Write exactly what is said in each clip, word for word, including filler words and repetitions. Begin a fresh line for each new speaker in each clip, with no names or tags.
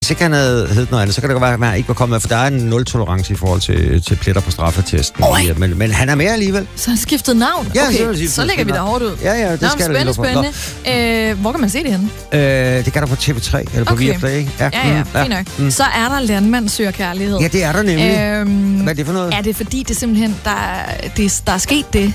hvis ikke han havde heddet noget andet, så kan det godt være, at han ikke var kommet med, for der er en nul-tolerance i forhold til, til pletter på straffetesten. Men, men han er med alligevel.
Så han skiftet navn?
Ja,
okay,
så,
så lægger vi der hårdt ud.
Ja, ja, det
Nå,
skal
spændende,
det.
Spændende, spændende. Øh, hvor kan man se det henne?
Øh, det kan der på T V tre, eller på
okay.
Viaplay, ikke?
Ja, ja, ja, fint nok. Mm. Så er der Landmand søger kærlighed.
Ja, det er der nemlig. Øhm, Hvad er det for noget?
Er det fordi, det simpelthen, der, det, der er sket det,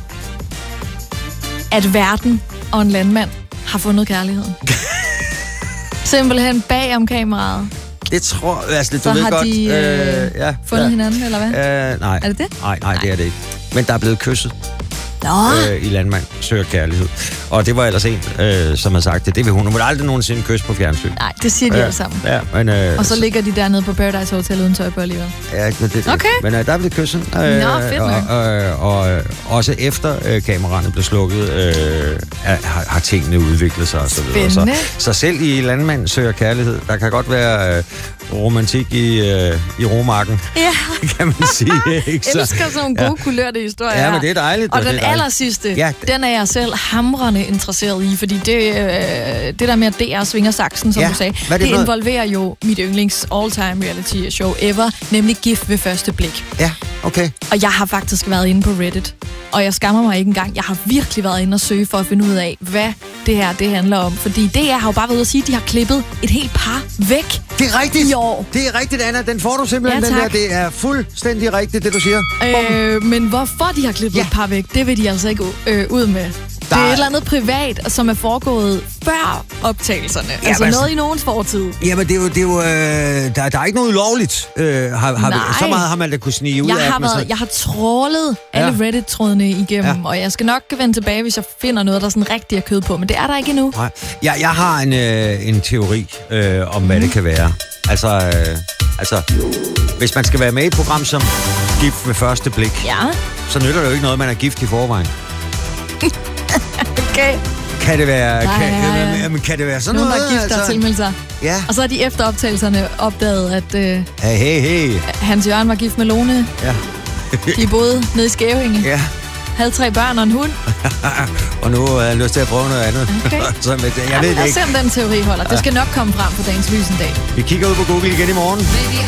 at verden og en landmand har fundet kærligheden? Simpelthen bag om kameraet.
Det tror jeg, altså, du
så
ved
har
godt.
de øh,
øh, ja,
fundet
ja.
hinanden, eller hvad?
Øh, nej.
Er det det?
Nej, nej, det er det ikke. Men der er blevet kysset. Øh, i Landmand søger kærlighed. Og det var ellers en, øh, som har sagt det. Det vil hun. Hun vil aldrig nogensinde kysse på fjernsyn.
Nej, det siger de
ja,
alle sammen.
Ja, men, øh,
og så ligger de dernede på Paradise Hotel uden tøj på alligevel.
Ja, men, det,
okay.
men øh, der er blevet kysset. Øh,
Nå, fedt nok.
Og, og, og øh, også efter øh, kameraerne blev slukket, øh, har, har tingene udviklet sig og så videre. Så, så selv i Landmand søger kærlighed, der kan godt være øh, romantik i, øh, i romarken,
ja.
kan man sige. Ikke?
Jeg elsker sådan nogle gode ja. kulørte historier.
Ja, men det er dejligt.
Og, og den
aller
sidste, ja. den er jeg selv hamrende interesseret i, fordi det, øh, det der med, at D R svinger saksen, som
ja.
du sagde,
det,
det involverer jo mit yndlings all-time reality show ever, nemlig Gift ved første blik.
Ja, okay.
Og jeg har faktisk været inde på Reddit, og jeg skammer mig ikke engang. Jeg har virkelig været inde og søge for at finde ud af, hvad det her det handler om. Fordi D R har jo bare været ude at sige, at de har klippet et helt par væk.
Det er rigtigt.
I år.
Det er rigtigt, Anna. Den får du simpelthen, ja, den der. Det er fuldstændig rigtigt, det du siger.
Øh, men hvorfor de har klippet ja. et par væk, det vil de altså ikke øh, ud med. Der... Det er et eller andet privat, som er foregået før optagelserne. Ja, altså noget i nogens fortid.
Jamen, det er jo... Det er jo øh, der, der er ikke noget ulovligt. Øh, har, har vi, så meget har man da kunne snige ud
jeg
af.
Har været, så... Jeg har trålet alle ja. Reddit-trådene igennem, ja. og jeg skal nok vende tilbage, hvis jeg finder noget, der sådan rigtig er kød på. Men det er der ikke endnu.
Nej. Jeg, jeg har en, øh, en teori øh, om, hvad mm. det kan være. Altså, øh, altså, hvis man skal være med i et program som Gift ved første blik,
ja.
så nytter det jo ikke noget, man er gift i forvejen.
Okay.
Kan det være,
nej,
kan,
ja, ja.
Men kan det være sådan
nogen,
noget?
Nogen, der er gift, der tilmeldt sig.
Ja.
Og så har de efter optagelserne opdaget, at øh,
hey, hey, hey.
Hans Jørgen var gift med Lone.
Ja.
De boede nede i Skævinge.
Ja.
Havde tre børn og en hund.
Og nu har jeg lyst til at prøve noget andet.
Okay.
så, jeg ved
ja,
det ikke.
Lad os se, om den teori holder. Det skal nok komme frem på dagens lys en dag.
Vi kigger ud på Google igen i morgen.
Baby,